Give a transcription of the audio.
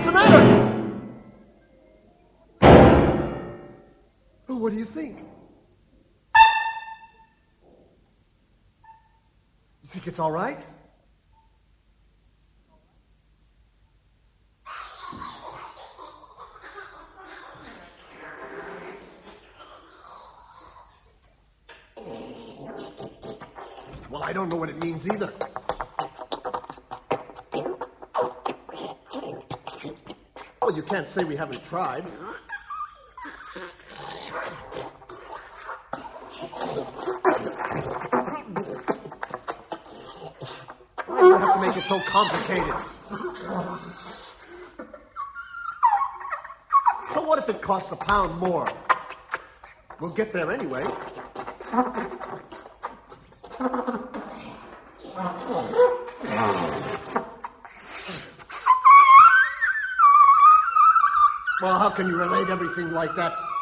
the matter? Oh, what do you think? You think it's all right? Well, I don't know what it means either. Well, you can't say we haven't tried. Why do you have to make it so complicated? So what if it costs £1 more? We'll get there anyway. Well, how can you relate everything like that